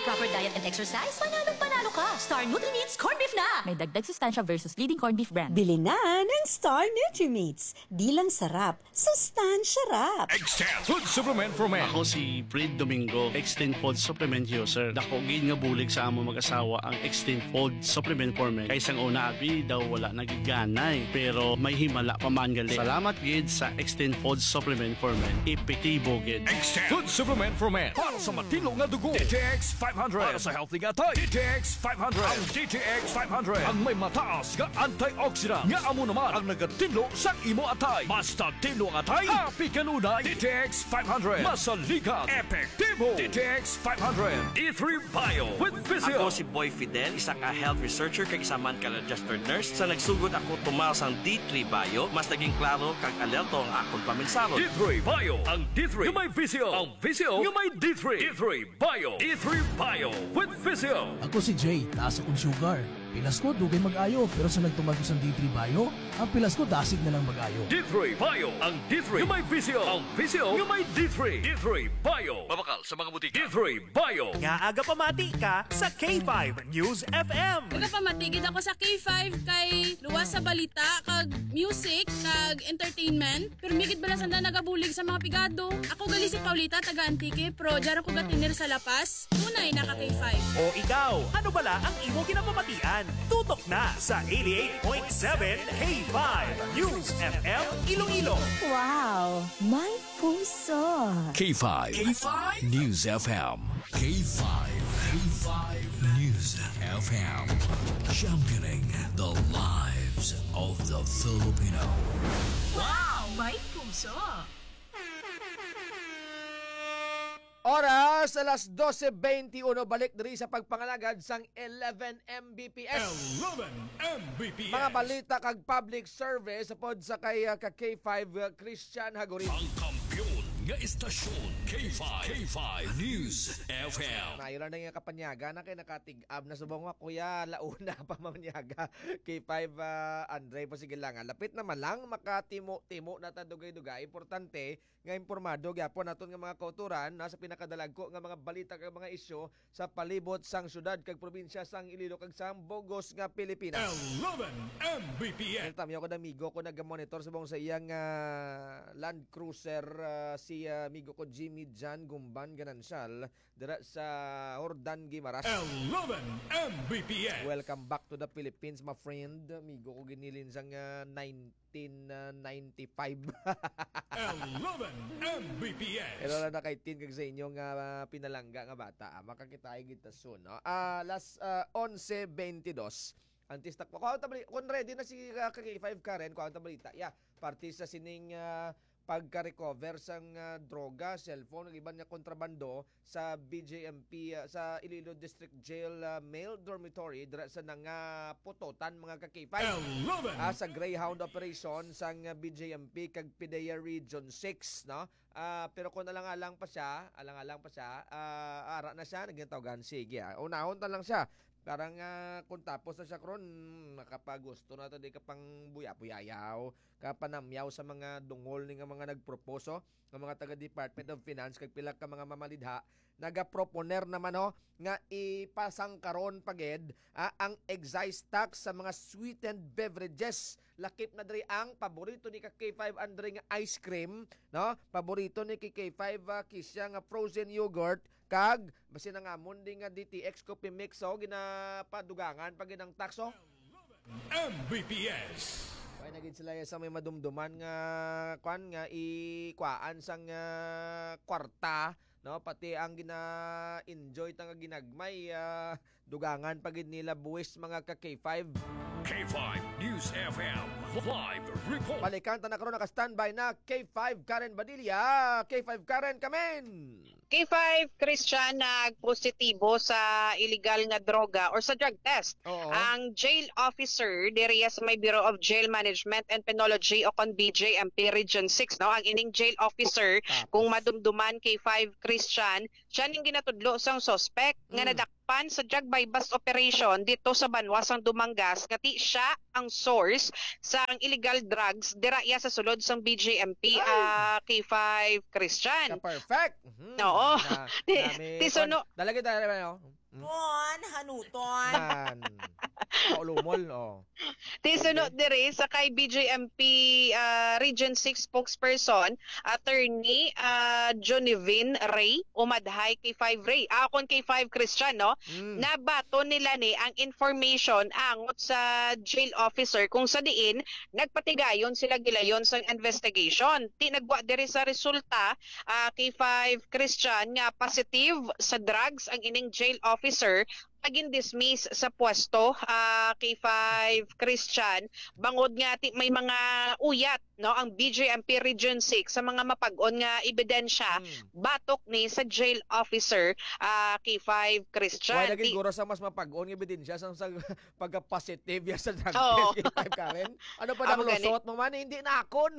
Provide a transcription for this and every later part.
proper diet and exercise, panalo ka. Star Nutri-Meats Corned Beef na! May dagdag sustansya versus leading corned beef brand. Bili na ng Star Nutri-Meats. Di lang sarap, sustansya rap. Extend Food Supplement for Men. Ako si Fred Domingo, Extend Food Supplement User. Dako gid nga bulig sa amo mag-asawa ang Extend Food Supplement for Men. Kaysang una abi daw wala nagiganay, pero may himala pa man gali. Salamat gid sa Extend Food Supplement for Men. Epektibo gid. Extend Food Supplement for Men. Para sa matino nga dugo. DTX 500. Para sa healthy nga tay. DTX 500. Ang DTX 500. Ang may mataas nga antioxidant. Nga amo naman ang nagatinlo sa imo atay. Basta tinlo ang atay. Happy kanunay. DTX 500. Masaligan. Epektibo. DTX 500. E3 Bio with Physio. Ako si Boy Fidel, isa ka health researcher kag isa man ka registered nurse. Sa nagsugod ako tumaw sang D3 Bio, mas naging klaro kag alerto ang akong paminsalo. D3 Bio. Ang D3 yung may Physio. Ang Physio yung may D3. D3 Bio. E3 Bio with Physio. Ako si Jay, taas akong sugar. Pilas ko, dugay mag-ayo. Pero sa nagtumag ko sa D3 Bio, ang pilas ko, dasig na lang mag-ayo. D3 Bio. Ang D3 yung may Physio. Ang Physio yung may D3. D3 Bio. Babakal sa mga butika. D3 Bio. Nga aga pamati ka sa K5 News FM. Pamatigid ako sa K5 kay luwas sa balita, kag music, kag entertainment. Pero migit bala sanda nagabulig sa mga pigado. Ako gali si Paulita, taga Antique, pro dyan ako gatinir sa Lapas. Tunay naka K5. O ikaw, ano bala ang imo kinapamatian? Tutok na sa 88.7 K5 News FM Iloilo. Wow, may puso. K5. K5 News FM. K5. K5 News FM. Championing the lives of the Filipino. Wow! May puso! Oras, alas 12:21, balik diri sa pagpangalagad sang 11 Mbps. 11 Mbps. Mga balita kag public service pod sa kay K5 Christian Hagorin. Ang kampiyon nga istasyon K5. K5 News FM. Nayo lang na nga kapanyaga na kay nakatig-ab na subong nga kuya launa pa mamanyaga K5 Andre po sige lang. Lapit naman lang makatimo-timo na ta dugay-dugay. Importante nga impormado gyapon naton nga mga kauturan nasa pinakadalagko nga mga balita kag mga isyu sa palibot sang syudad kag probinsya sang Iloilo kag sang Bogos nga Pilipinas. 11 Mbps. Tamiyo ko na amigo ko nag-monitor subong sa iyang Land Cruiser si amigo ko Jimmy Jan Gumban Ganansyal dira sa Hordan Guimaras. 11 Mbps. Welcome back to the Philippines, my friend. Amigo ko ginilin sang 1995. 11 Mbps. Pero na nakaitin kag sa inyong pinalangga nga bata. Makakitay kita soon. No? Last 11:22. Antistak po. Kung ready na si K5 Karen, kung balita. Yeah, party sa sining pagka-recover sang droga, cellphone, ng iban nga kontrabando sa BJMP, sa Iloilo District Jail Male Dormitory, dira sa putotan mga ka-K5. Sa Greyhound operation sang BJMP kag PIDEA Region 6, no? Pero kung alang-alang pa siya, ara na siya, nagtawgan, sige, unahon ta lang siya. Parang kung tapos na siya karon nakapagusto na to di kapang buya-buyayaw, kapanamyaw sa mga dungol ni nga mga nagproposo ng mga taga Department of Finance kag pila ka mga mamalidha nagaproponer naman nga ipasang karon paged ang excise tax sa mga sweetened beverages. Lakip na diri ang paborito ni K5 Andre nga ice cream, no? Paborito ni K5 kisya nga frozen yogurt kag basin nga mundi nga DTX coffee mix ginapadugangan pag ng taxo. Mbps. Kaya naging sila sa may madumduman nga kwan nga ikwaan sang kwarta, no, pati ang gina-enjoy tanga ginagmay dugangan pagid nila buwis mga ka-K5. K5 News FM live report. Balikan ta na karon naka-standby na K5 Karen Badilla. K5 Karen, kamen. K5 Christian nagpositibo sa illegal nga droga or sa drug test. Oo. Ang jail officer diriya sa may Bureau of Jail Management and Penology o kon BJMP Region 6, no, ang ining jail officer kung madumduman K5 Christian, siya ning ginatudlo sang suspect nga nadakpan nasasakupan sa drug buy bust operation dito sa Banwasang Dumangas ngati siya ang source sa illegal drugs dira iya sa sulod sang BJMP K5 Christian. Perfect. Oo. Tisono. Dalagay tayo. Hanuton. Man. Paulumol, Tisunod dire sa kay BJMP Region 6 spokesperson, Attorney Jonivin Ray, umadhay kay 5 Ray. Akon kay 5 Christian, no? Nabato nila ni ang information angot sa jail officer kung sa diin nagpatigayon sila gilayon sa investigation. Ti nagwa dire sa resulta kay 5 Christian nga positive sa drugs ang ining jail officer pagin dismiss sa pwesto K5 Christian bangod nga may mga uyat no ang BJMP Region 6 sa mga mapag-on nga ebidensya batok ni sa jail officer K5 Christian. Why lagi guro sa mas mapag-on nga ebidensya sa pagka-positive ya sa drug test K5 Karen? Ano pa nang lusot mo man hindi na akon.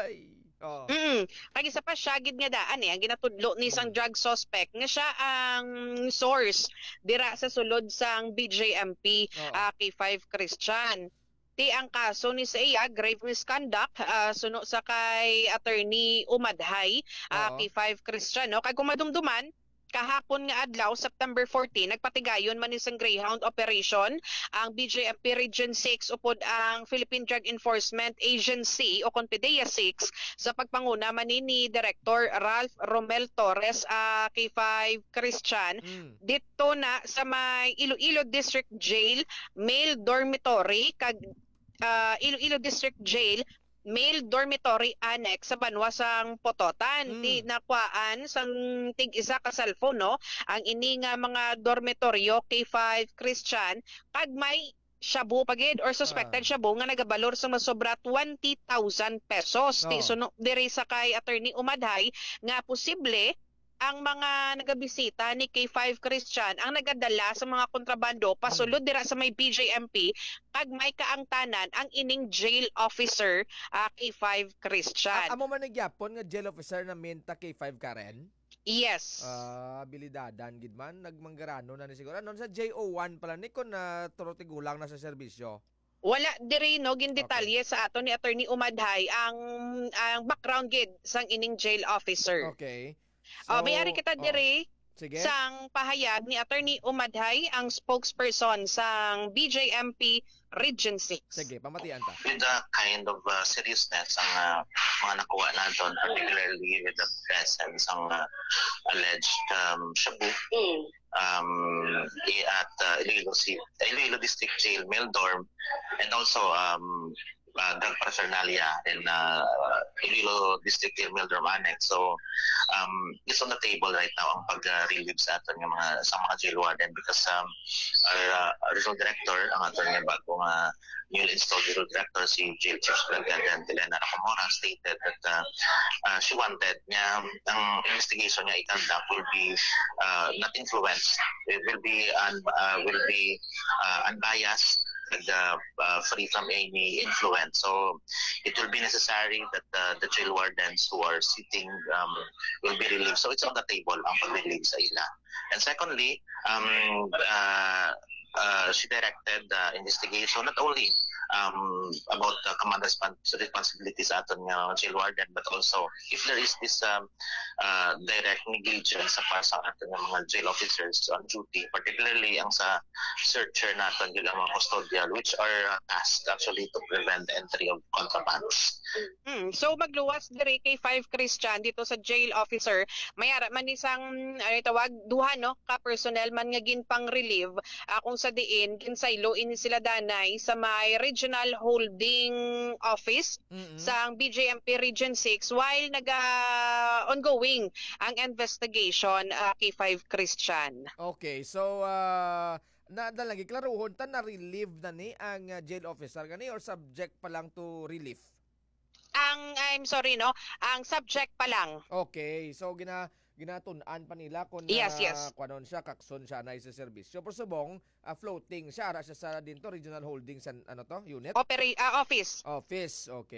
Kag isa pa siya gid nga daan ang ginatudlo ni sang drug suspect nga siya ang source dira sa sulod sang BJMP K5 Christian. Ti ang kaso ni sa iya grave misconduct suno sa kay Attorney Umadhay K5 Christian no kay kumadumduman kahapon nga adlaw September 14 nagpatigayon man isang Greyhound operation ang BJMP Region 6 upod ang Philippine Drug Enforcement Agency o PDEA 6 sa pagpanguna man ni Director Ralph Romel Torres K5 Christian dito na sa may Iloilo District Jail male dormitory kag Iloilo District Jail male dormitory annex sa Banwasang Pototan. Di nakuhaan sang tig-isa ka cellphone no ang ini nga mga dormitoryo K5 Christian kag may shabu pagid or suspected shabu nga nagabalor sa masobra 20,000 pesos. Di suno diri sa kay Attorney Umadhay nga posible ang mga nagabisita ni K5 Christian ang nagadala sa mga kontrabando pasulod dira sa may BJMP kag may kaangtanan ang ining jail officer K5 Christian. Amo man nagyapon nga jail officer na minta K5 Karen? Yes. Abilidadan gid man nagmanggarano na ni siguro. Ano sa JO1 pala ni kun na turotigulang na sa serbisyo. Wala diri no gin detalye sa ato ni Attorney Umadhay ang background gid sang ining jail officer. Okay. So, may-ari kita diri sang pahayag ni Attorney Umadhay ang spokesperson sang BJMP Region 6. Sige, pamatian ta. With the kind of seriousness ang mga nakuha natin, particularly with the presence ng alleged shabu at Iloilo District Jail, Male Dorm, and also drug paraphernalia in Iloilo District Jail, Male Dorm Annex. So, it's on the table right now ang pag-relieve sa atin ng sa mga jail warden because our regional director, ang atin nga bagong newly installed regional director, si Jail Chief Superintendent Elena Nakamura, stated that she wanted nga ang investigation niya i-conduct will be not influenced. It will be unbiased and free from any influence. So it will be necessary that the jail wardens who are sitting will be relieved. So it's on the table ang pag-relieve sa ila. And secondly, she directed the investigation not only about the command responsibilities aton nga jail warden, but also if there is this direct negligence sa para sa aton nga mga jail officers on duty, particularly ang sa searcher naton yung mga custodial, which are tasked actually to prevent the entry of contrabands. So magluwas diri kay 5 Christian dito sa jail officer mayara man isang tawag duha no ka personnel man nga ginpang relieve kung sa diin ginsaylo ini sila danay sa may regional holding office sa BJMP Region 6 while ongoing ang investigation kay 5 Christian. Okay, so nadalagi klaruhon ta na relieve na ni ang jail officer gani or subject pa lang to relief? I'm sorry no, ang subject pa lang. Okay, so ginatun-an pa nila kung kuanon siya kakson siya na sa serbisyo. Pero subong floating siya ara siya sa dinto regional holdings and ano to unit? Office. Office, okay.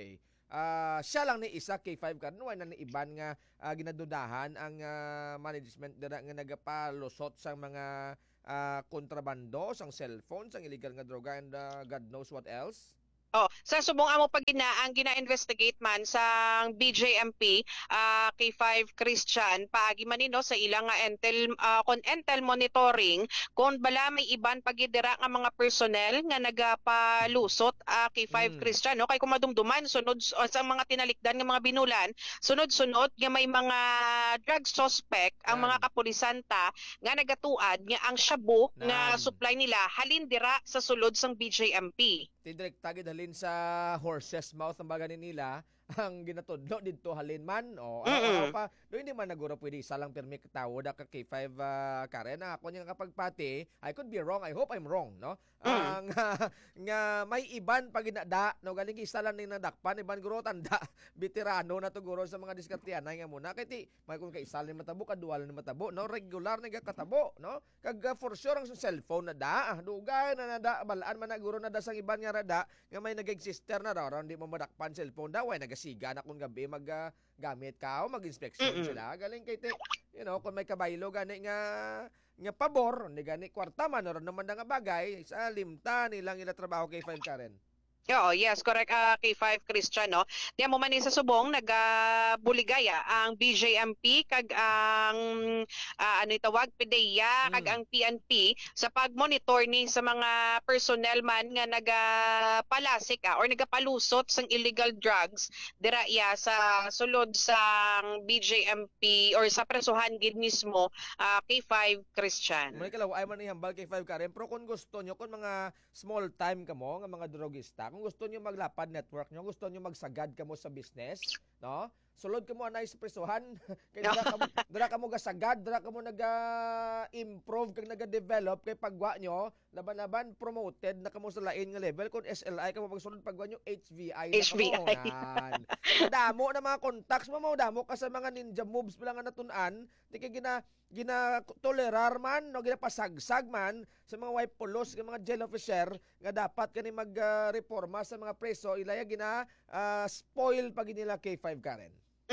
siya lang ni isa K5 karon wala na ni iban nga ginadudahan ang management dira nga nagapalusot sa mga kontrabando, sang cellphone, sang illegal nga droga and God knows what else. Sa subong amo pag ang gina-investigate man sa BJMP K5 Christian paagi manino sa ilang nga intel monitoring kung bala may iban pagidira nga mga personnel nga nagapalusot K5 Christian no kay kumadumduman sunod sa mga tinalikdan nga mga binulan sunod-sunod nga may mga drug suspect ang mga kapulisanta nga nagatuad nga ang shabu nga supply nila halin dira sa sulod sang BJMP. Direct tagid halin sa horse's mouth ang baga nila ang ginatudlo dito halin man pa do hindi man naguro pwede isa lang permi katawo da ka K5 Karen ako nya kapagpati I could be wrong, I hope I'm wrong no nga may iban pag inada no galing isa lang ning nadakpan iban guro tanda veterano na to guro sa mga diskartehan nga muna kay ti may kung kay isa lang matabo kadual na matabo no regular na katabo no kag for sure ang cellphone na da dugay na nada balaan man na guro na da sang iban nga rada nga may nag-exister na raw hindi mo madakpan cellphone daw ay nagasiga na kung gabi gamit ka o mag-inspection sila galing kay te you know kung may kabaylo gani nga pabor ni gani kwarta man ron naman nga bagay sa limta nilang ila trabaho kay 5 Karen. Yes, correct. K5 Christian, no? Di mo man sa subong, nagabuligaya ang BJMP kag ang ano itawag, PDEA kag ang PNP sa pag-monitor ni sa mga personnel man nga nagapalasik or nagapalusot sang illegal drugs dira sa sulod sang BJMP or sa presuhan gid mismo K5 Christian. May kalaw ay man ihambal K5 Karen, pero kung gusto nyo, kung mga small time kamo nga mga drogista, kung gusto niyo maglapad network niyo, gusto niyo magsagad kamo sa business, no? Sulod kamo anay sa presuhan, kay dira kamo gasagad, dira kamo naga-improve kag naga-develop kay pagwa nyo, laban-laban promoted na kamo sa lain nga level kun SLI kamo pagsulod pagwa nyo HVI na kamo. Damo na mga contacts mo damo ka sa mga ninja moves pala nga natun-an, di kay tolerar man no ginapasagsag man sa mga wipe pulos ng mga jail officer nga dapat kani magreforma sa mga preso ilaya spoil pag nila K5 Karen.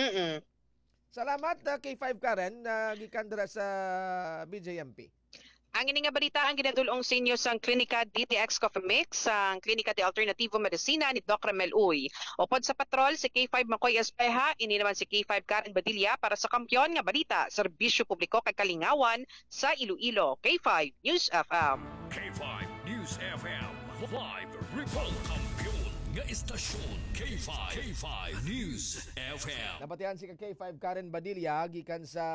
Salamat K5 Karen gikan dira sa BJMP. Ang ini nga balita ang ginadulong sa inyo sa Klinika DTX Coffee Mix, ang Klinika de Alternativo Medicina ni Doc Ramel Uy. Upod sa patrol, si K5 Makoy Espeja, ini naman si K5 Karen Badilla para sa Kampiyon nga balita, serbisyo publiko kay kalingawan sa Iloilo. K5 News FM. K5 News FM. Live report kampiyon nga istasyon K5 News FM. Napatihan si K5 Karen Badilla gikan sa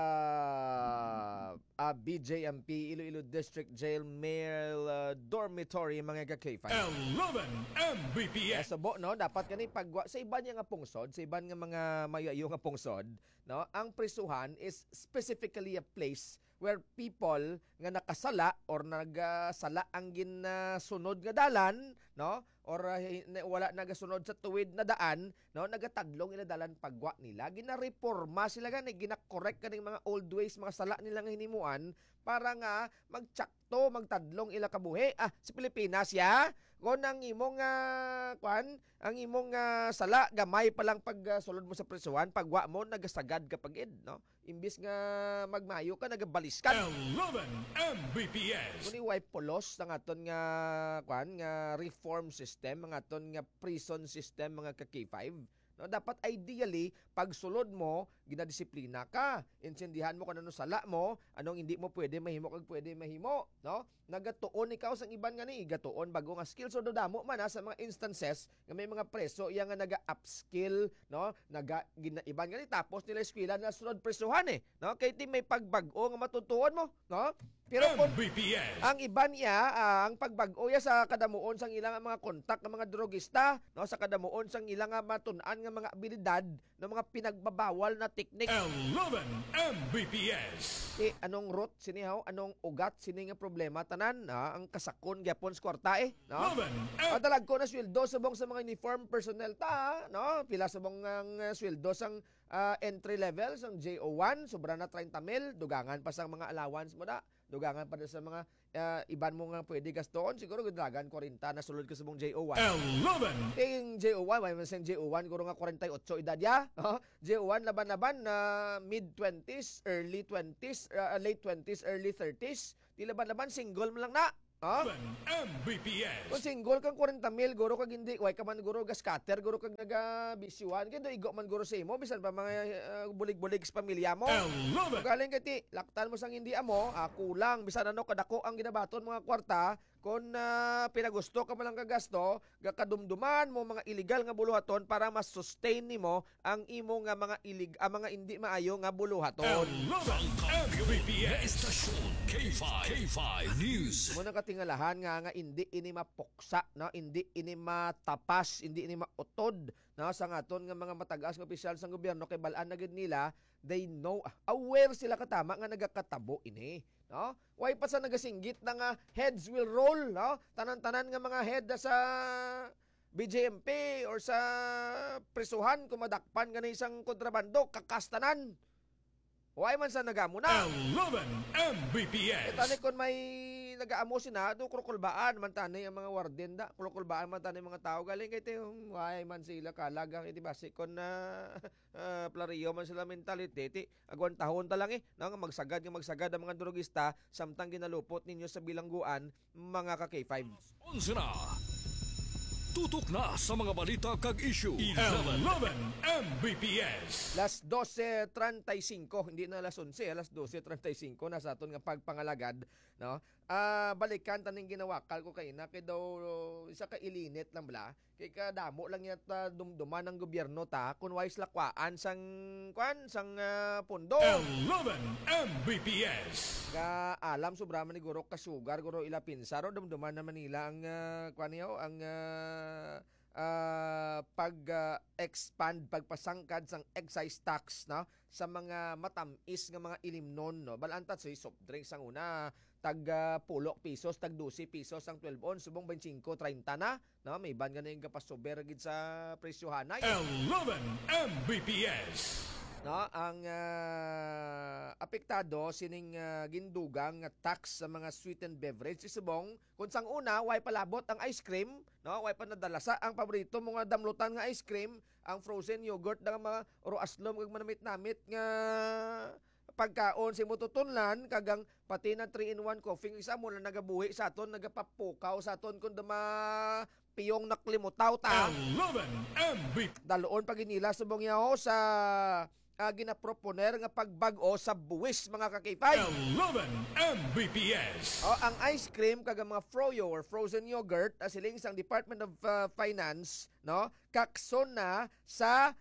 BJMP Iloilo District Jail Male Dormitory mga K5. 11 Mbps. Subo no dapat kani pagwa sa iban nga pungsod, sa iban nga mga mayayo nga pungsod, no? Ang prisuhan is specifically a place where people nga nakasala or nagasala ang ginasunod nga dalan, no? Or wala nagasunod sa tuwid na daan, no? Nagatadlong ila dalan pagwa nila. Ginareforma sila gani, gina-correct kaning mga old ways, mga sala nila nga hinimuan para nga magtsakto, magtadlong ila kabuhi. Si Pilipinas kung ang imong ang imong sala gamay pa lang pag sulod mo sa prisuhan, pagwa mo nagasagad ka pagid, no? Imbis nga magmayo ka nagabaliskan. 11 Mbps. Kuni wipe polos ang aton nga nga reform system, ang aton nga prison system mga ka-K5. No, dapat ideally pag sulod mo ginadisiplina ka, insindihan mo kung ano sala mo, anong hindi mo pwede mahimo kag pwede mahimo, no? Nagatuon ikaw sang iban nga ni gatuon bago nga skills so damo man sa mga instances nga may mga preso iya nga naga-upskill, no? Iban nga ni tapos nila eskwela na sunod presuhan no? Kay ti may pagbag-o nga matutuon mo, no? Pero kung ang iban ang pagbag-o sa kadamuon sang ilang mga kontak ng mga drogista, no? Sa kadamuon sang ilang matun-an nga mga abilidad ng mga pinagbabawal na teknik. 11 Mbps. Anong root sinihaw, anong ugat sini nga problema tanan, ang kasakon gyapon sa kwarta no? Madalag ko na sweldo subong sa mga uniform personnel no? Pila subong ang sweldo sang entry level sang JO1 sobra na 30,000, dugangan pa sang mga allowance mo dugangan pa sa mga iban mo nga pwede gastoon, siguro gudagan 40 na sulod ka sa mong JO1. 11. Ting JO1, may masang JO1, guro nga 48 edad ya. JO1, laban-laban na mid-20s, early 20s, late 20s, early 30s. Di laban-laban, single mo lang na. Mbps. Kung single kang 40,000, guro kag hindi, way ka man guro ga-scatter, guro kag naga-bisiwan, kaya igo man guro sa imo, bisan pa mga bulig-bulig sa pamilya mo. Galing kati, laktan mo sang hindi amo, kulang, bisan ano, kadako ang ginabaton mga kwarta, kung pinagusto ka malang kagasto, gakadumduman mo mga illegal nga buluhaton para mas sustain nimo ang imo nga mga mga hindi maayo nga buluhaton. Mbps Stasyon K5 News. Muna katingalahan nga hindi ini mapuksa, no? Hindi ini matapas, hindi ini mautod, no? Sa ngaton nga mga matagas nga opisyal sa gobyerno kay balaan na gid nila, they know, aware sila katama nga nagakatabo ini, no? Way pa sa nagasinggit na nga heads will roll, no? Tanan-tanan nga mga head sa BJMP or sa prisuhan kung madakpan nga na isang kontrabando, kakastanan. Way man sa nagamo na. 11 Mbps. Tani kon may nagaamo sina, do krokolbaan man tani ang mga warden da, krokolbaan man tani mga tao galing kay way man sila kalagang iti basi kon na plariyo man sila mentality ti agwan tahon ta lang nga magsagad ang mga drogista samtang ginalupot ninyo sa bilangguan mga ka-K5. 11 na. Tutok na sa mga balita kag issue. 11 Mbps. Las 12:35, hindi na alas 11, alas 12:35 na sa aton nga pagpangalagad, no? Balikan taning ginawakal ko kay na kay daw isa ka ilinit lang bala kay kadamo lang yata dumduman ng gobyerno ta kun wais lakwaan sang pundo. 11 Mbps. Alam sobra man ni guro ka sugar guro ila pinsaro dumduman naman nila ang pag-expand, pagpasangkad sang excise tax, no, sa mga matamis nga mga ilimnon, no. Balantat sa soft drinks ang una tag 10 pesos, tag 12 pesos ang 12 on, subong 25-30 na, no, may ban nga na yung kapasober gid sa presyohanay. 11 Mbps. No, ang apektado sining gindugang nga tax sa mga sweetened beverage subong kun sang una way palabot ang ice cream, no, way pa nadalasa ang paborito mga damlutan nga ice cream, ang frozen yogurt nga mga roaslom kag manamit-namit nga pagkaon si mututunlan kagang pati na 3-in-1 coffee isa mo lang nagabuhi sa aton nagapapukaw sa aton kun dama piyong naklimutaw ta. 11 Mbps. Daloon pag inila subong yaho sa ginaproponer nga pagbag-o sa buwis mga ka-K5. 11 Mbps. Ang ice cream kag mga froyo or frozen yogurt siling sang Department of Finance, no, kakson na sa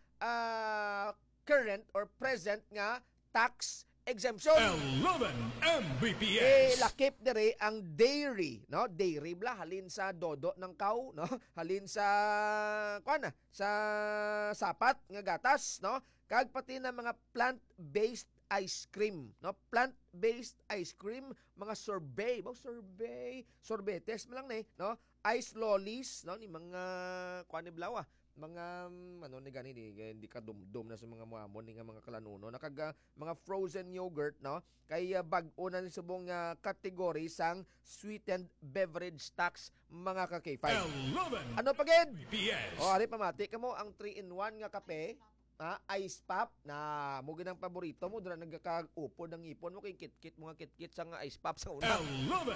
current or present nga tax exemption. 11 Mbps. Lakip dere ang dairy, no? Dairy bla halin sa dodo ng cow, no? Halin sa sa sapat nga gatas, no? Kag pati na mga plant-based ice cream, no? Plant-based ice cream, mga sorbetes mo lang no? Ice lollies, no? Ni mga ni blawa, mga ni gani hindi ka dumdum na sa mga muamon ni nga mga kalanuno nakaga mga frozen yogurt, no, kay bag-o na ni subong category sang sweetened beverage tax mga ka-K5. 11 Ano pa gid? Mbps. Ari pamati kamo ang 3-in-1 nga kape, ice pop na mo ginang paborito mo dira nagkakaupo ng ipon mo kay kitkit mga kitkit sa nga ice pop sa una. 11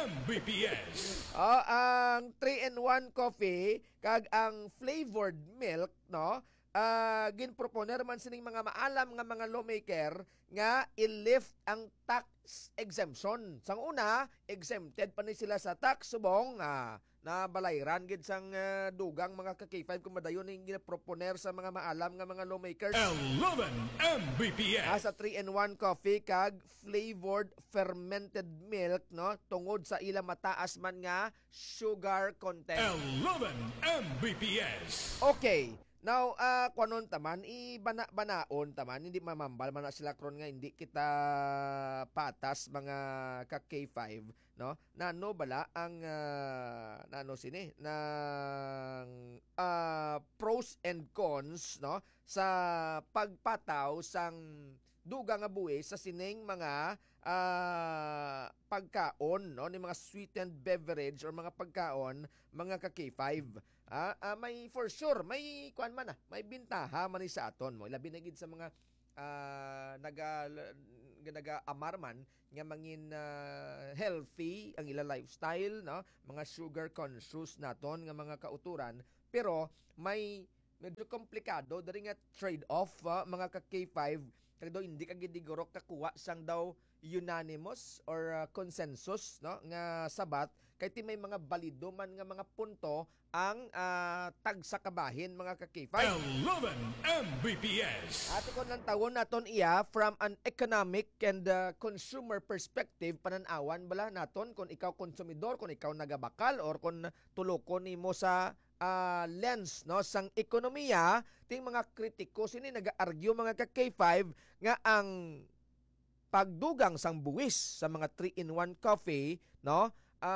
Mbps. Ang 3-in-1 coffee kag ang flavored milk, no, ginproponer man sining mga maalam nga mga lawmaker nga i-lift ang tax exemption. Sang una, exempted pa ni sila sa tax subong na balayran gid sang dugang mga ka-K5 kung madayon ning ginaproponer sa mga maalam nga mga lawmakers. 11 Mbps. Sa 3-in-1 coffee kag flavored fermented milk, no, tungod sa ilang mataas man nga sugar content. 11 Mbps. Okay. Now, kuanon taman, ibana-banaon taman, hindi mamambal man na sila kron nga hindi kita patas mga ka-K5, no? Nano bala ang pros and cons, no, sa pagpataw sang dugang nga buwis sa sining mga pagkaon, no, ni mga sweetened beverage or mga pagkaon, mga ka-K5. May for sure, may kuan man may bintaha man ni sa aton mo. Labi na gid sa mga naga-amar man nga mangin healthy ang ila lifestyle, no, mga sugar conscious naton nga mga kauturan, pero may medyo komplikado dari nga trade-off mga ka-K5 kag daw hindi ka gidigorok kakuha sang daw unanimous or consensus, no, nga sabat kay ti may mga balido man nga mga punto ang tagsa kabahin mga ka-K5. 11 Mbps. Ato kon lang tawon naton iya from an economic and consumer perspective, pananawan bala naton kung ikaw konsumidor, kung ikaw nagabakal or kung tulokon nimo sa lens, no, sang ekonomiya. Ting mga kritiko sini naga-argue mga ka-K5 nga ang pagdugang sang buwis sa mga 3-in-1 coffee, no,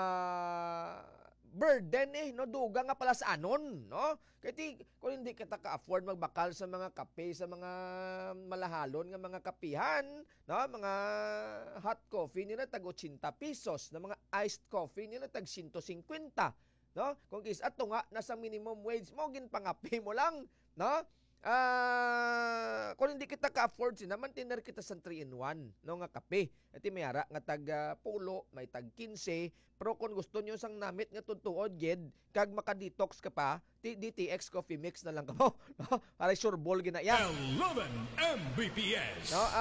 burden no, dugang nga pala sa anon, no, kaya kung hindi kita ka-afford magbakal sa mga kape, sa mga malahalon nga mga kapihan, no, mga hot coffee nila tag 80 pesos, na mga iced coffee nila tag 150, no, kung is ato nga nasa minimum wage mo ginpangapi mo lang, no. Kung hindi kita ka-afford sinaman tiner kita sa 3-in-1, no, nga kape. Iti mayara nga tag pulo, may tag 15, pero kung gusto nyo sang namit nga tuntuod gid kag maka-detox ka pa, DTX coffee mix na lang ka mo, no? Para sure ball gina yan. 11 Mbps. No,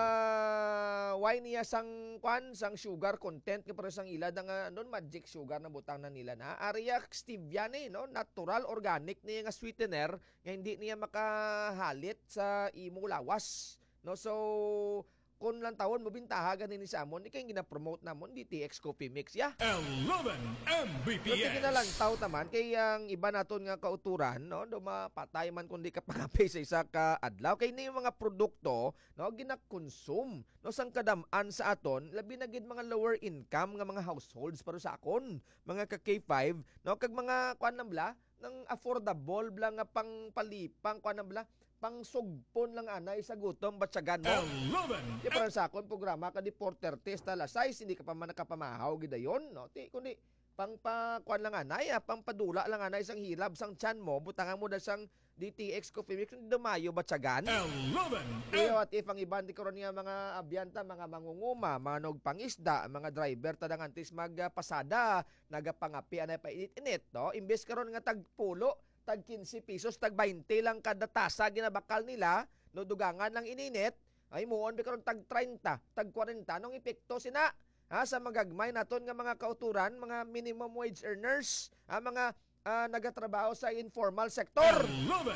why niya sang sang sugar content ka para sang ilad nga non magic sugar na butang na nila na. Ariya stevia ni, no, natural organic niya nga sweetener nga hindi niya makahalit sa imo lawas. No, so kung lang tawon mabintaha ganin ni sa amon, ikay gina-promote namon DTX coffee mix ya. 11 Mbps. Sige na lang taw taman kay ang iba naton nga kauturan, no, do mapatay man kundi ka pangapi sa isa ka adlaw kay ni mga produkto, no, gina-consume, no, sang kadam-an sa aton, labi na gid mga lower income nga mga households para sa akon, mga ka-K5, no, kag mga kuan lang bla nang affordable bla nga pangpalipang kuan lang bla pang sugpon lang anay sa gutom batsagan mo. 11. Di para sa akon programa ka di 4:30 hasta alas 6 hindi ka pa man nakapamahaw gidayon, no. Ti kundi pang kuan lang anay, pang padula lang anay sang hilab sang tiyan mo, butangan mo da sang DTX coffee mix dumayo batsagan. 11. Iyo at if ang iban di karon nga mga abyanta, mga mangunguma, mga nagpangisda, mga driver tadang antis magpasada, nagapangapi anay pa init-init, no. Imbes karon nga tagpulo, tag 15 pesos, tag 20 lang kada tasa ginabakal nila, no, dugangan lang ininit, ay muon bi karon tag 30, tag 40 nong epekto sina sa magagmay naton nga mga kauturan, mga minimum wage earners, mga nagatrabaho sa informal sector. 11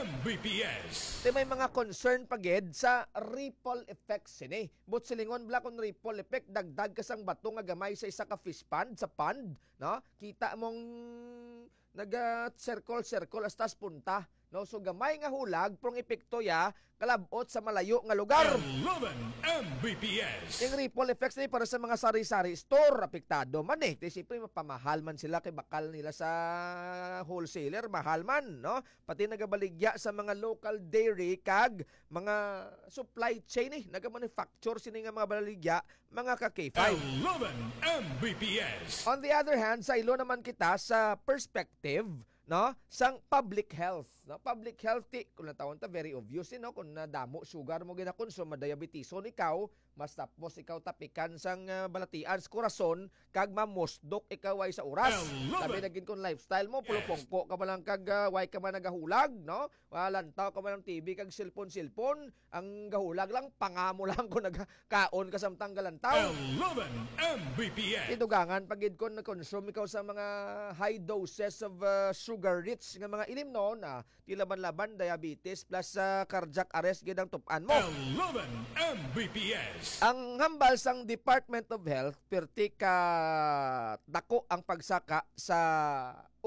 Mbps. May mga concern pagid sa ripple effect sini. But silingon bla kon ripple effect, dagdag ka sang bato nga gamay sa isa ka fish pond, sa pond, no? Kita mong naga-circle astas punta, no, so gamay nga hulag prong epekto ya kalabot sa malayo nga lugar. 11 Mbps. Yung ripple effects na para sa mga sari-sari store apektado man eh. Siyempre mapamahal man sila kay bakal nila sa wholesaler, mahal man, no. Pati nagabaligya sa mga local dairy kag mga supply chain eh, nagamanufacture sini nga mga baligya, mga ka-K5. 11 Mbps. On the other hand, sa ilo naman kita sa perspective, no, sang public health, no, public health kung natawon ta very obvious, no, kung nadamo sugar mo ginakonsumo, diabetison ikaw, mas tapos ikaw tapikan sang balatian sa kurason kag mamusdok ikaw ay sa oras. Sabi na gid kon lifestyle mo pulupongko ka man lang kag way ka man nagahulag, no, walantaw ka man ng TV kag cellphone, ang gahulag lang pangamo lang kung nagkaon ka samtang galantaw. 11 Mbps. Idugangan pagid kon na-consume ikaw sa mga high doses of sugar rich nga mga ilim no, na tilaban-laban diabetes plus cardiac arrest gid ang tupan mo. 11 Mbps. Ang hambal sang Department of Health perti ka dako ang pagsaka sa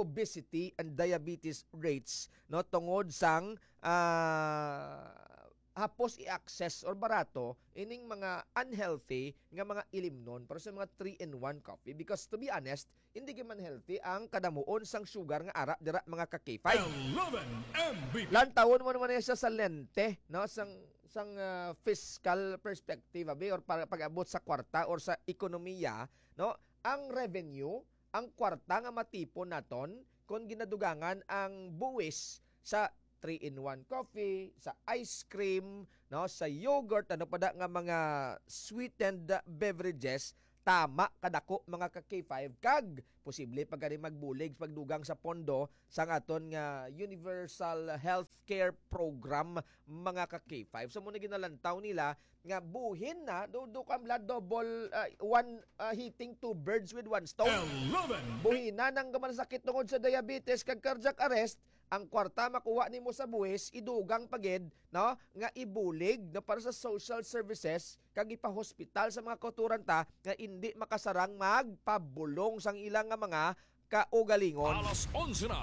obesity and diabetes rates, no, tungod sang hapos i-access or barato ining mga unhealthy nga mga ilimnon para sa mga 3-in-1 coffee because to be honest, hindi man healthy ang kadamuon sang sugar nga ara dira mga ka-K5. 11 MVP. Lantawon mo naman siya sa lente, no? Sang fiscal perspective abi or para pag-abot sa kwarta or sa ekonomiya, no? Ang revenue, ang kwarta nga matipon naton kung ginadugangan ang buwis sa 3-in-1 coffee, sa ice cream, no, sa yogurt, ano pa da nga mga sweetened beverages, tama kadako mga ka-K5 kag posible pag gani magbulig pagdugang sa pondo sang aton nga Universal Healthcare Program mga ka-K5. So muna ginalantaw nila nga buhin na do kam la double hitting two birds with one stone. 11. Buhin na nang sakit tungod sa diabetes kag cardiac arrest, ang kwarta makuha nimo sa buwis idugang pagid, no, nga ibulig na para sa social services kag ipa-hospital sa mga kauturan ta nga hindi makasarang magpabulong sang ilang nga mga kaugalingon. Alas 11 na.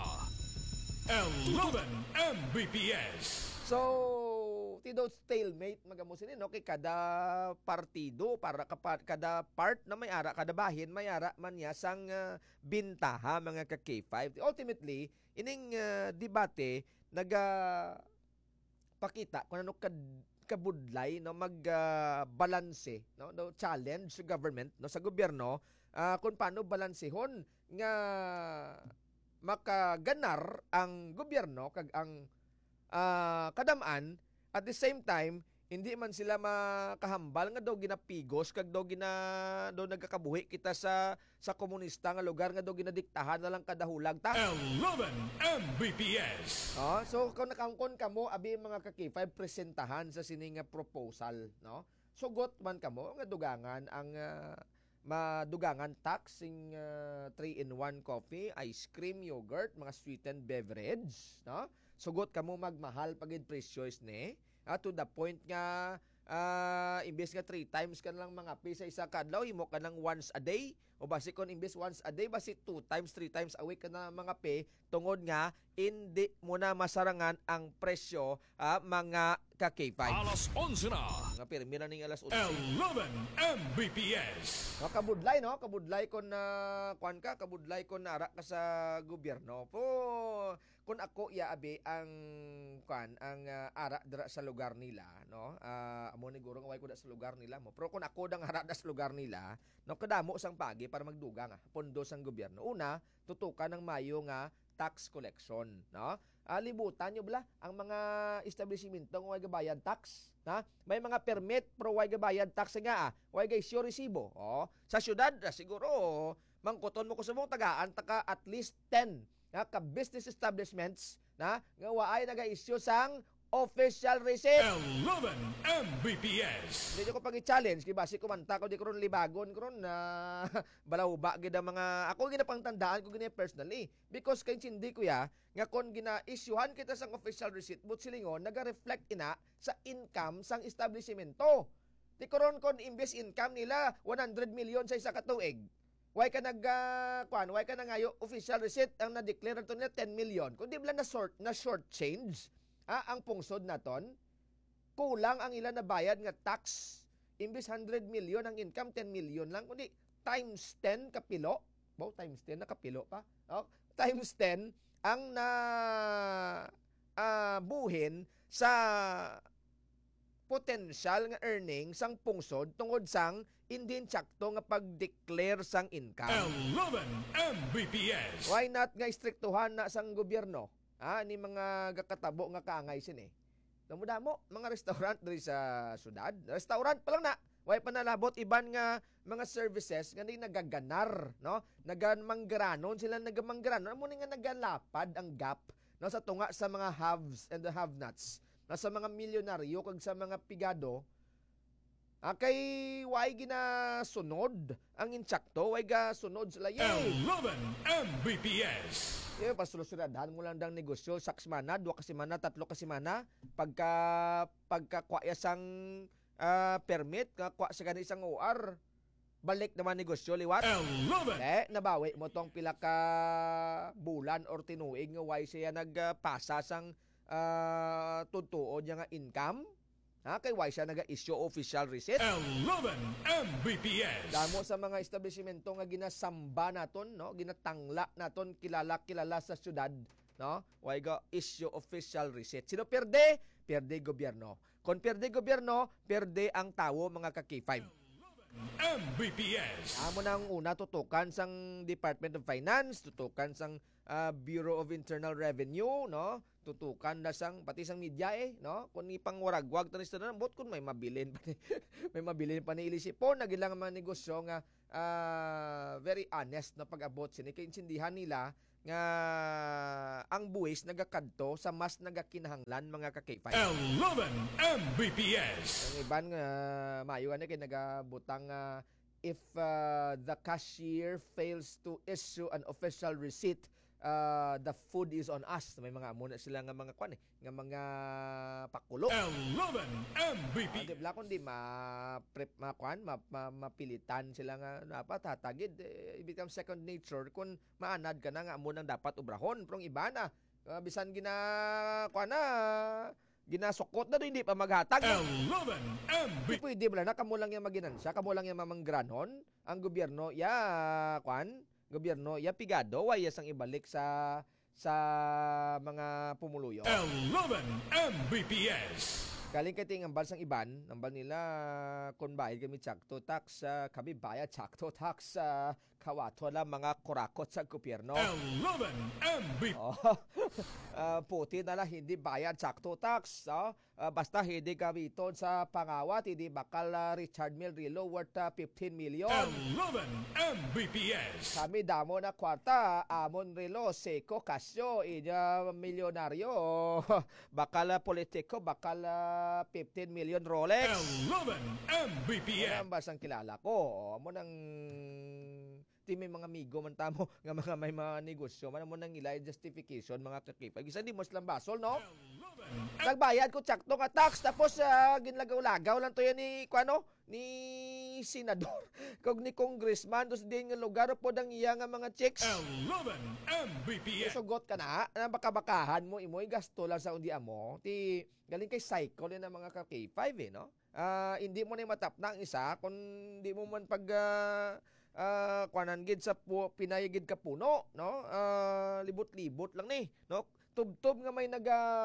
11 Mbps. So, tido stalemate magamusin no kay kada partido para kada part na may ara, kada bahin may ara man niya sang bintaha mga ka-K5. Ultimately, ining debate pakita kung ano kabudlay no magbalanse no challenge sa government no sa gobyerno kung paano balansehon nga makaganar ang gobyerno kag ang kadamaan at the same time hindi man sila makahambal nga daw ginapigos kag daw nagakabuhi kita sa komunista nga lugar nga daw ginadiktahan na lang kadahulag ta. 11 Mbps. So kung nakangkon kamo abi mga ka-K5 presentahan sa sining proposal, no? Sugot man kamo nga dugangan ang madugangan tax sing 3-in-1 coffee, ice cream, yogurt, mga sweetened beverage, no? Sugot kamo magmahal pagid presyois ni. To the point nga imbes nga 3 times ka lang mga pi sa isa kadlaw himo ka nang once a day o basi kon imbes once a day basi 2 times 3 times a week ka na mga pi tungod nga hindi mo na masarangan ang presyo mga ka-K5. Alas 11 na. Nga pirmi na ning alas 11. 11 Mbps. Kabudlay no, kabudlay kon kabudlay kon ara ka sa gobyerno. Po kun ako abi ang ara dira sa lugar nila, no? Amo ni guro nga way ko da sa lugar nila mo. Pero kun ako dang ara da sa lugar nila, no kadamo sang pagi para magdugang pondo sang gobyerno. Una, tutukan ng mayo nga tax collection, no? Libutan nyo bala ang mga establishmento nga way gabayad tax, na? May mga permit pero way gabayad tax nga way gaisyo resibo. Sa syudad siguro mangkuton mo ko sa mong tagaan taka at least 10 ka business establishments na nga waay naga-issue sang official receipt. 11 Mbps. Hindi ko pang-challenge kay basi kumanta ko di ko ron libagon ko ron na balawba gid ang mga ako ginapang tandaan ko gini personally because kay hindi ko ya nga kon gina-issuehan kita sang official receipt but silingon naga-reflect ina sa income sang establishmento. Di ko ron kon imbes income nila 100 million sa isa ka tuig. Why ka why ka nangayo official receipt ang na-declare to nila 10 million. Kundi bala na short change. Ang pungsod naton, kulang ang ilan na bayad nga tax. Imbis 100 million ang income, 10 million lang. Kundi times 10 kapilo. Times 10 na kapilo pa. Times 10 ang buhin sa potential nga earnings sang pungsod tungod sang hindi tsakto nga pag-declare sang income. 11 Mbps. Why not nga istriktuhan na sang gobyerno? Ni mga gakatabo nga kaangay sin Damo-damo mga restaurant diri sa syudad. Restaurant pa lang na. Way pa nalabot iban nga mga services nga nagaganar, no? Nagamanggranon sila nagamanggranon. Amo nga nagalapad ang gap no sa tunga sa mga haves and the have-nots. Na sa mga milyonaryo kag sa mga pigado. Kay way ginasunod ang insakto, way ga sunod sila 11 Mbps. Pasolusyonahan mo lang dang negosyo, 6 mana, 2 ka semana, 3 ka semana, pagkakwaya sang permit, kwa sa ganit isang OR, balik naman negosyo, liwat. Nabawi mo tong pila ka bulan or tinuig nga why siya nagpasa sang tutuon niya nga income. Kay why siya naga-issue official receipt? 11 Mbps. Damo sa mga establishmento nga ginasamba naton, no? Ginatangla naton, kilala sa syudad, no? Why ga issue official receipt. Sino perde? Perde gobyerno. Kung perde gobyerno, perde ang tao, mga ka-K5. Mbps. Amo nang una tutukan sang Department of Finance, tutukan sang Bureau of Internal Revenue, no? Tutukan na sang pati sang media no? Kun ipang waragwag tanis na bot kun may mabilin pa may mabilin pa ni ilisipon nagilang mga negosyo nga very honest na pag-abot sini kay insindihan nila nga ang buwis nagakadto sa mas nagakinahanglan, mga ka-K5. 11 Mbps. Ang iban nga maayo kay nagabutang if the cashier fails to issue an official receipt, the food is on us. May mga amuna sila nga mga kwan nga mga pakulo. 11 Mbps. Di bla kundi mapilitan sila nga dapat hatagid. It becomes second nature kung maanad ka na nga amunang dapat ubrahon. Pero iba na bisan ginasukot na doon, hindi pa maghatag. 11 Mbps. Pwede ba na kamo lang yung maginansya, kamo lang yung mamanggranon. Ang gobyerno gobyerno pigado way sang ibalik sa mga pumuluyo. 11 Mbps. Galing kay ting ambal sang iban, ambal nila kun bayad kami sakto tax, kami bayad sakto tax, kawato lang mga kurakot sa gobyerno. 11 Mbps. Puti na lang hindi bayad sakto tax, basta hindi gamiton sa pangawat, hindi bakal Richard Mille Rilo worth 15 million. 11 Mbps. Kami damo na kwarta, Amon Rilo, Seco, Casio, inya milyonaryo, bakal politiko, bakal 15 million Rolex. 11 Mbps. Ang basang kilala ko. Mo nang may mga amigo man tamo nga mga may mga negosyo man mo nang ilay justification, mga kakipag. Isa di mo silang basol, no? Nagbayad ko tsakto nga tax tapos ginlagaw-lagaw lang to yan ni senador kog ni congressman dos din nga lugar po dang iya nga mga checks. 11 Mbps. Sugot ka na baka-bakahan mo imoy gasto lang sa undi amo ti galing kay cycle na mga ka-K5 no? Hindi mo na matap na ang isa kung hindi mo man pag kwanan gid sa pinayagid ka puno, no? Libot-libot lang ni, no? Tubtob nga may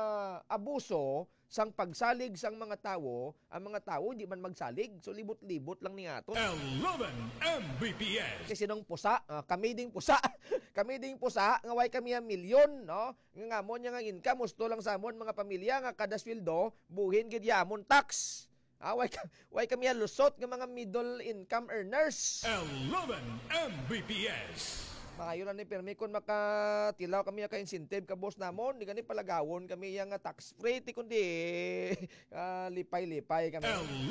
abuso sang pagsalig sang mga tawo, ang mga tawo hindi man magsalig, so libot-libot lang ni aton. 11 Mbps. Kasi nung pusa, kami ding pusa nga way kami ang milyon, no? Nga mo nya nga income gusto lang sa amon mga pamilya nga kada sweldo buhin gid yamon tax. Way kami lusot ng mga middle income earners. 11 Mbps. Makayo na ni permi kung makatilaw kami ka incentive ka boss namon, di gani palagawon kami yang tax free ti kundi lipay-lipay kami. 11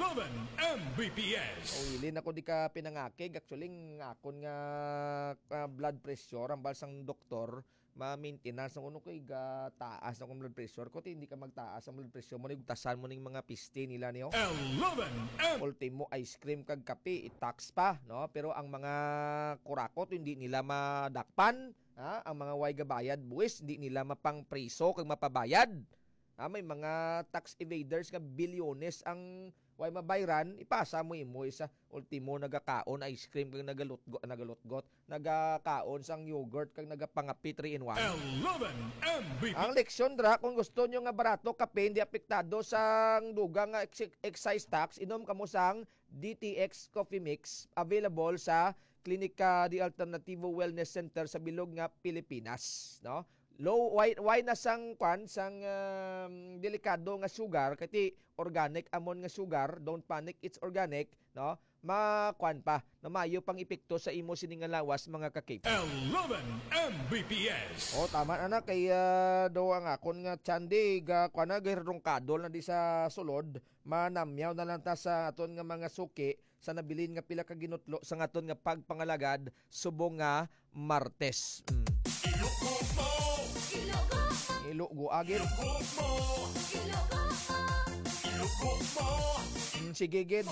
Mbps. Wilin ako di ka pinangakig, actually ngakon nga blood pressure ang balsang doktor ma-maintenance ng uno kay taas ng blood pressure ko, hindi ka magtaas ang blood pressure mo, nigutasan mo ng mga piste nila niyo. 11 ultimo ice cream kag kape i-tax pa, no? Pero ang mga kurakot hindi nila madakpan, ang mga way gabayad buwis hindi nila mapangpreso kag mapabayad. May mga tax evaders nga bilyones ang way mabayran, ipasa mo imo sa ultimo nagakaon ice cream kag nagalutgot, nagakaon sang yogurt kag nagapangapi 3-in-1. 11 Mbps. Ang leksyon dra kung gusto nyo nga barato kape hindi apektado sang dugang nga excise tax, inom kamo sang DTX Coffee Mix, available sa Klinika di Alternativo Wellness Center sa Bilog nga Pilipinas, no? Low why na sang delikado nga sugar kati organic amon nga sugar, don't panic, it's organic, no? Makwan pa na mayo pang epekto sa imo sining nga lawas, mga ka-K5. 11 Mbps. Tama na kay do ang akon nga tiyandi ga kwana girongkadol na di sa sulod, manamyaw na lang ta sa aton nga mga suki sa nabilin nga pila ka ginutlo sa aton nga pagpangalagad subong nga Martes. Ilugo agid. Sige gid.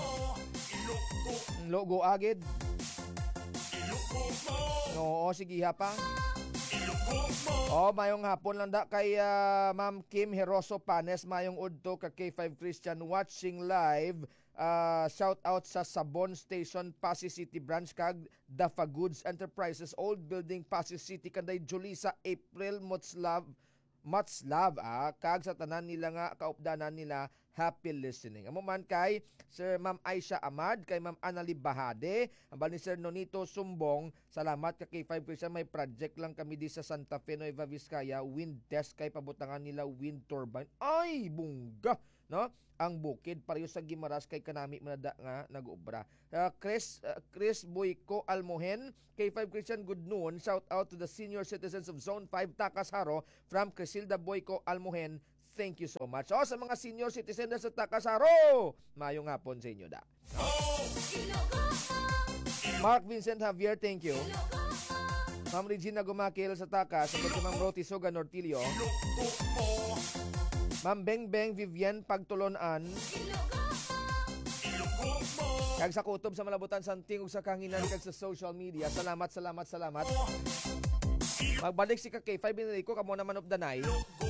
Logo agid. Oo, sige ha pa. Mayong hapon lang da kay Ma'am Kim Heroso Panes, mayong udto ka K5 Christian watching live. Shout out sa Sabon Station, Pasig City Branch kag Dafa Goods Enterprises Old Building, Pasig City, kanday Julisa April much love kag sa tanan nila nga kaupdanan nila, happy listening. Amo man kay Sir Ma'am Aisha Ahmad, kay Ma'am Anali Bahade, ambal ni Sir Nonito Sumbong, salamat ka K5 Christian, may project lang kami di sa Santa Fe Nueva Vizcaya, wind desk kay pabutangan nila wind turbine. Ay bungga, no? Ang bukid pareho sa Gimaras kay kanami manada nga nag-obra. Chris Boyko Almohen, K5 Christian, good noon. Shout out to the senior citizens of Zone 5 Takas Haro from Crisilda Boyko Almohen. Thank you so much. Sa mga senior citizens sa Takas Haro, mayong hapon sa inyo da. Mark Vincent Javier, thank you. Ma'am Regina Gumakil sa Takas, sa Ma'am Roti Soga Nortilio. Ma'am Beng Beng Vivian Pagtulonan. Kag sa kutob sa Malabutan Santing ug sa Kanginan kag sa social media. Salamat. Magbalik si ka K5 binili ko kamo naman of the night.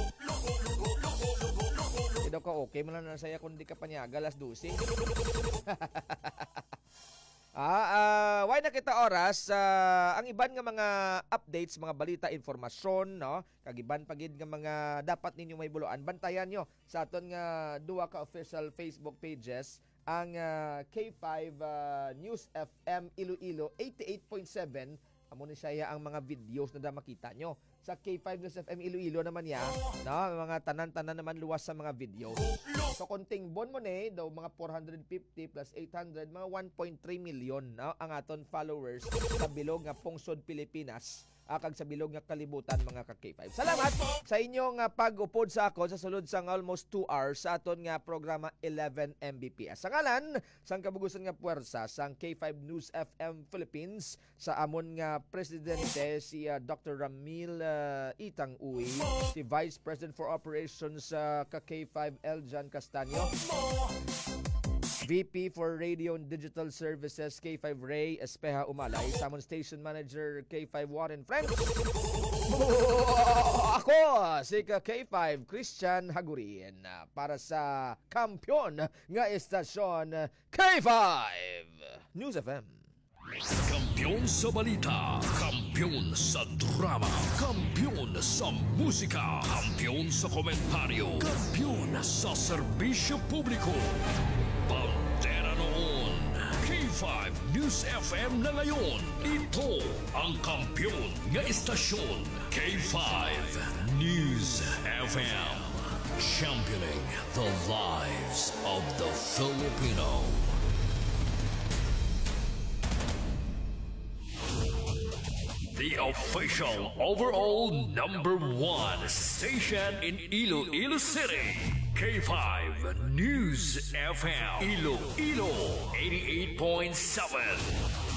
Daw ka okay man na saya kung di ka panyaga alas 12. Why na kita oras ang iban nga mga updates, mga balita, informasyon, no? Kag iban pagid nga mga dapat ninyo may buloan, bantayan nyo sa aton nga duwa ka official Facebook pages, ang K5 News FM Iloilo 88.7. Amo ni siya ang mga videos na makita nyo. Sa K5 News FM Iloilo naman ya, no? Mga tanan-tanan naman luwas sa mga video. So konting bon mo ne, daw mga 450 plus 800, mga 1.3 million, no? Ang aton followers sa bilog nga pungsod Pilipinas, kag sa bilog nga kalibutan mga ka-K5. Salamat sa inyong pag-upod sa ako sa sulod sang almost 2 hours sa aton nga programa 11 Mbps. Sa ngalan sang kabugusan nga puwersa sang K5 News FM Philippines, sa amon nga presidente si Dr. Ramil Itang Uy, si Vice President for Operations ka-K5 Eljan Castaño, VP for Radio and Digital Services K5 Ray Espeja Umalay, Samon Station Manager K5 Warren Friends. Ako si K5 Christian Hagurin para sa kampiyon nga estasyon K5 News FM. Kampiyon sa balita, kampiyon sa drama, kampiyon sa musika, kampiyon sa komentaryo, kampiyon sa serbisyo publiko. Bandera noon, K5 News FM na ngayon. Ito ang kampiyon nga estasyon, K5 News FM. Championing the lives of the Filipino. The official overall #1 station in Iloilo City, K5 News FM, Iloilo 88.7.